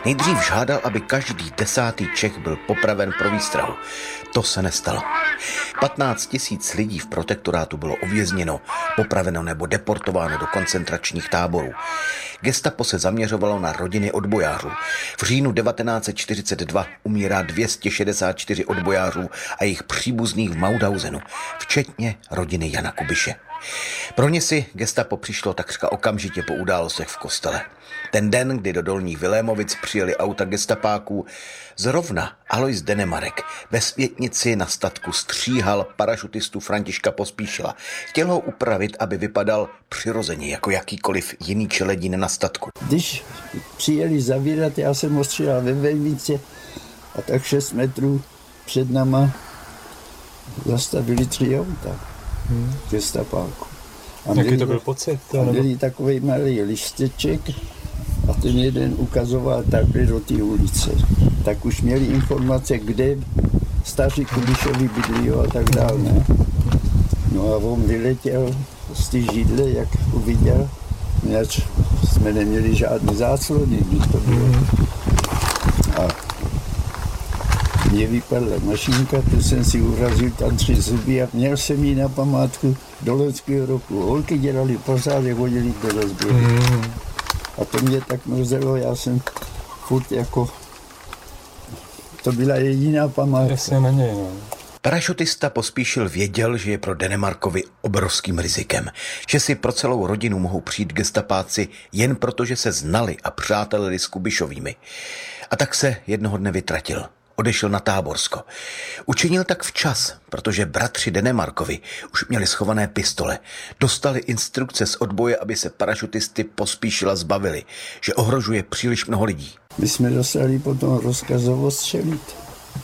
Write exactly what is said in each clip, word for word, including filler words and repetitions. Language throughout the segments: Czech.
Nejdřív žádal, aby každý desátý Čech byl popraven pro výstrahu. To se nestalo. patnáct tisíc lidí v protektorátu bylo uvězněno, popraveno nebo deportováno do koncentračních táborů. Gestapo se zaměřovalo na rodiny odbojářů. V říjnu devatenáct set čtyřicet dva umírá dvě stě šedesát čtyři odbojářů a jejich příbuzných v Mauthausenu, včetně rodiny Jana Kubiše. Pro ně si gestapo přišlo takřka okamžitě po událostech v kostele. Ten den, kdy do Dolních Vilémovic přijeli auta gestapáků, zrovna Alois Denemarek ve Světnici na statku stříhal parašutistu Františka Pospíšila. Chtěl ho upravit, aby vypadal přirozeně jako jakýkoliv jiný čeledín na statku. Když přijeli zavírat, já jsem ostříhal ve Velvici a tak šest metrů před náma zastavili tři auta hmm. gestapáku. Jaký to byl pocit? A měli takovej malý listeček a ten jeden ukazoval takhle do té ulice. Tak už měli informace, kde staří Kubišovi bydlí a tak dále. Ne? No a on vyletěl z té židle, jak uviděl, než jsme neměli žádný záclony, když to bylo. A mě vypadla mašinka, tu jsem si urazil tam tři zuby a měl jsem ji na památku do loňského roku. Holky dělali pořádek, hodili do rozběru. Mm. A to mě tak mrzelo, já jsem furt jako... To byla jediná památka. Jasně na něj, no. Parašutista Pospíšil věděl, že je pro Denemarkovi obrovským rizikem, že si pro celou rodinu mohou přijít gestapáci jen proto, že se znali a přátelili s Kubišovými. A tak se jednoho dne vytratil. Odešel na Táborsko. Učinil tak včas, protože bratři Denemarkovi už měli schované pistole. Dostali instrukce z odboje, aby se parašutisty Pospíšila zbavili, že ohrožuje příliš mnoho lidí. My jsme dostali potom rozkazovo střelit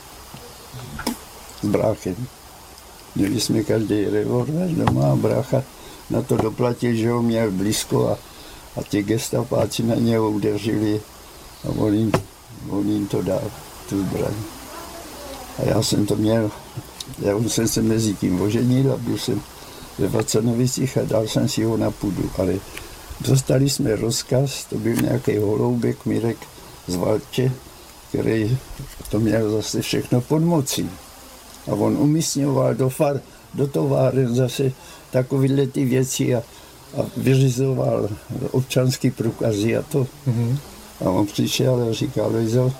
s bráchem. Měli jsme každý revolver doma a brácha na to doplatil, že ho měl blízko a, a ti gestapáci na něho udrželi a on jim, on jim to dal. Zbraň. A já jsem to měl, já jsem se mezi tím oženil a byl jsem ve Vacanovicích a dal jsem si ho na půdu, ale dostali jsme rozkaz, to byl nějaký holoubek Mirek z Valče, který to měl zase všechno pod mocí. A on umísňoval do far, do továren zase takovýhle ty věci a, a vyřizoval občanský průkazy a to. Mm-hmm. A on přišel a říkal, Lojzo,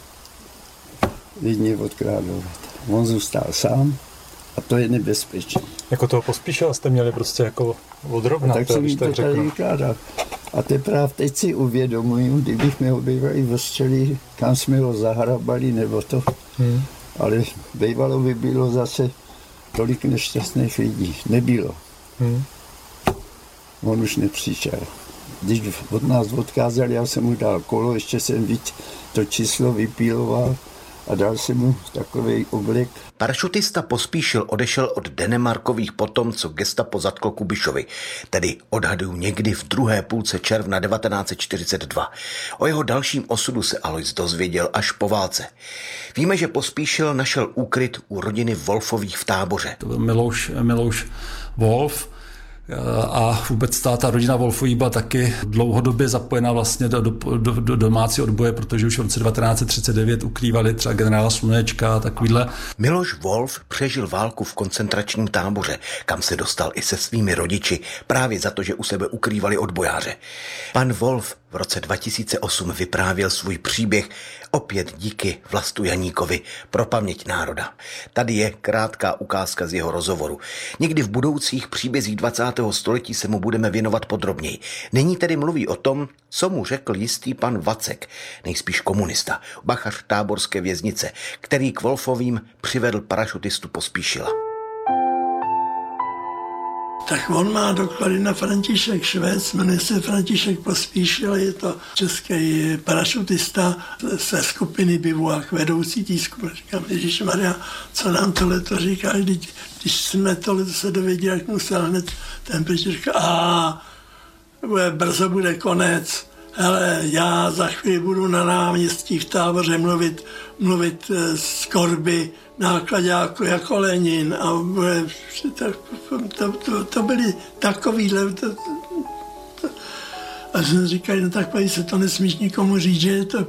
lidi odkrádovat. On zůstal sám a to je nebezpečné. Jako toho Pospíšila jste měli prostě jako odrovnat, tak jsem jim to tady vykládal. A teprve teď si uvědomuji, kdybychom ho bývali vystřelili, kam jsme ho zahrabali nebo to. Hmm. Ale bývalo by bylo zase tolik nešťastných lidí. Nebylo. Hmm. On už nepřišel. Když od nás odkázali, já jsem mu dal kolo, ještě jsem víc to číslo vypíloval a dal jsem mu takovej oblek. Parašutista Pospíšil odešel od Denemarkových potom, co gestapo zatklo Kubišovi, tedy odhaduju někdy v druhé půlce června devatenáct set čtyřicet dva. O jeho dalším osudu se Alois dozvěděl až po válce. Víme, že Pospíšil našel úkryt u rodiny Wolfových v Táboře. To byl Milouš, Milouš Wolf. A vůbec ta, ta rodina Wolfových byla taky dlouhodobě zapojená vlastně do, do, do, do domácí odboje, protože už v roce devatenáct set třicet devět ukrývali třeba generála Slunečka a takovýhle. Miloš Wolf přežil válku v koncentračním táboře, kam se dostal i se svými rodiči, právě za to, že u sebe ukrývali odbojáře. Pan Wolf v roce dva tisíce osm vyprávěl svůj příběh opět díky Vlastu Janíkovi pro paměť národa. Tady je krátká ukázka z jeho rozhovoru. Někdy v budoucích příbězích dvacátého století se mu budeme věnovat podrobněji. Nyní tedy mluví o tom, co mu řekl jistý pan Vacek, nejspíš komunista, bachař táborské věznice, který k Wolfovým přivedl parašutistu Pospíšila. Tak on má doklady na František Švec, jmenuje se František Pospíšil, je to český parašutista ze skupiny Bivouak, vedoucí té skupiny. Říkám, ježišmarja, co nám tohle to říká, když, když jsme tohle se dověděli, jak musel hned ten pryč říká, a brzo bude konec, hele, já za chvíli budu na náměstí v Táboře mluvit, mluvit z Korby, nákladáku jako Lenin a to, to, to, to byly takovýhle to, to, a jsem říkal, no tak se to nesmíš nikomu říct, že je to